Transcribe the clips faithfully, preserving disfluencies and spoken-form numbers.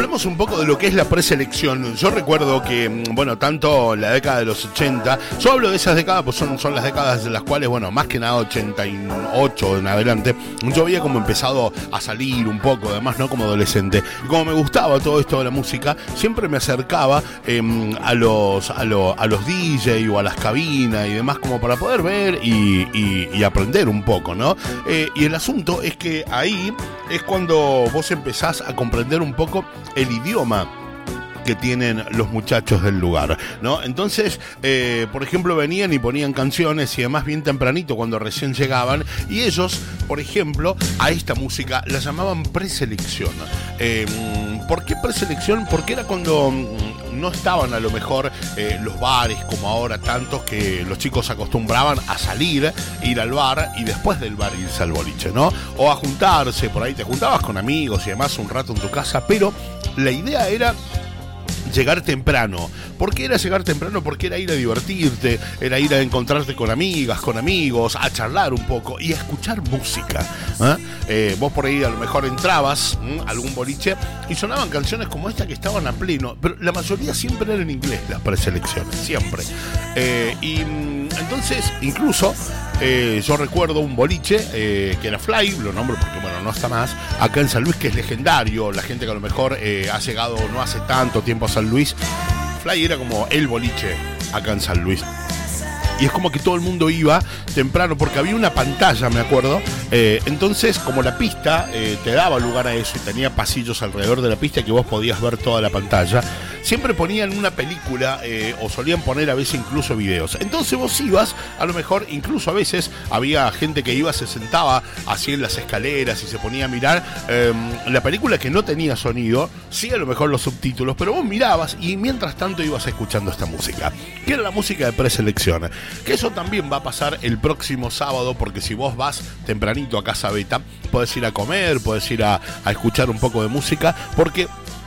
hablemos un poco de lo que es la preselección. Yo recuerdo que, bueno, tanto la década de los ochenta, yo hablo de esas décadas, pues son, son las décadas de las cuales, bueno, más que nada ochenta y ocho en adelante, yo había como empezado a salir un poco, además, ¿no? Como adolescente. Y como me gustaba todo esto de la música, siempre me acercaba eh, a los a, lo, a los D J o a las cabinas y demás, como para poder ver y, y, y aprender un poco, ¿no? Eh, y el asunto es que ahí es cuando vos empezás a comprender un poco el idioma que tienen los muchachos del lugar, ¿no? Entonces, eh, por ejemplo, venían y ponían canciones y demás bien tempranito cuando recién llegaban, y ellos, por ejemplo, a esta música la llamaban preselección. Eh, ¿Por qué preselección? Porque era cuando no estaban a lo mejor eh, los bares como ahora tantos, que los chicos se acostumbraban a salir, ir al bar y después del bar irse al boliche, ¿no? O a juntarse, por ahí te juntabas con amigos y demás un rato en tu casa, pero la idea era llegar temprano. ¿Por qué era llegar temprano? Porque era ir a divertirte, era ir a encontrarte con amigas, con amigos, a charlar un poco y a escuchar música. ¿eh? Eh, vos por ahí a lo mejor entrabas a algún boliche y sonaban canciones como esta que estaban a pleno, pero la mayoría siempre eran en inglés, las preselecciones, siempre. Eh, y entonces, incluso, eh, yo recuerdo un boliche eh, que era Fly, lo nombro porque, bueno, no está más, acá en San Luis, que es legendario, la gente que a lo mejor eh, ha llegado no hace tanto tiempo a San Luis. Fly era como el boliche acá en San Luis. Y es como que todo el mundo iba temprano porque había una pantalla, me acuerdo. Eh, entonces, como la pista eh, te daba lugar a eso y tenía pasillos alrededor de la pista que vos podías ver toda la pantalla, siempre ponían una película eh, o solían poner a veces incluso videos. Entonces vos ibas, a lo mejor incluso a veces había gente que iba, se sentaba así en las escaleras y se ponía a mirar eh, la película que no tenía sonido, sí a lo mejor los subtítulos, pero vos mirabas y mientras tanto ibas escuchando esta música, que era la música de preselección. Que eso también va a pasar el próximo sábado, porque si vos vas tempranito a Casa Beta, podés ir a comer, podés ir a, a escuchar un poco de música, porque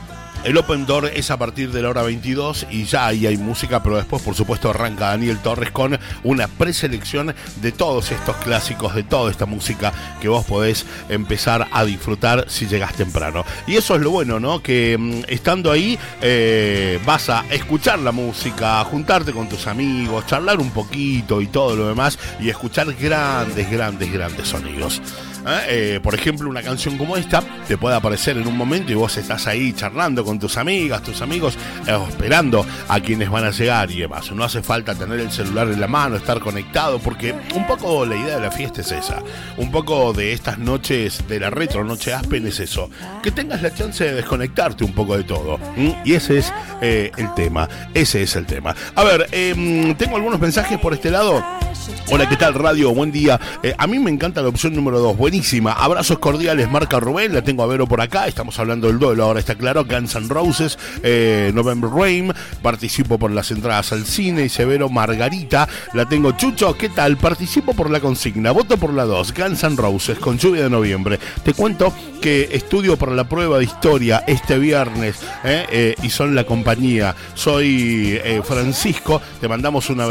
el Open Door es a partir de la hora veintidós y ya ahí hay música, pero después, por supuesto, arranca Daniel Torres con una preselección de todos estos clásicos, de toda esta música que vos podés empezar a disfrutar si llegás temprano. Y eso es lo bueno, ¿no? Que mmm, estando ahí eh, vas a escuchar la música, juntarte con tus amigos, charlar un poquito y todo lo demás, y escuchar grandes, grandes, grandes sonidos. ¿Eh? Eh, por ejemplo, una canción como esta te puede aparecer en un momento y vos estás ahí charlando con tus amigas, tus amigos, eh, esperando a quienes van a llegar y demás. No hace falta tener el celular en la mano, estar conectado, porque un poco la idea de la fiesta es esa. Un poco de estas noches de la retro, noche Aspen, es eso. Que tengas la chance de desconectarte un poco de todo. ¿Mm? Y ese es eh, el tema. Ese es el tema. A ver, eh, tengo algunos mensajes por este lado. Hola, ¿qué tal, radio? Buen día. Eh, a mí me encanta la opción número dos. Buenísima. Abrazos cordiales, marca Rubén. La tengo a Vero por acá. Estamos hablando del duelo, ahora está claro. Guns N' Roses, eh, November Rain. Participo por las entradas al cine. Y Severo, Margarita. La tengo. Chucho, ¿qué tal? Participo por la consigna. Voto por la dos. Guns N' Roses, con lluvia de noviembre. Te cuento que estudio para la prueba de historia este viernes. Eh, eh, y son la compañía. Soy eh, Francisco. Te mandamos una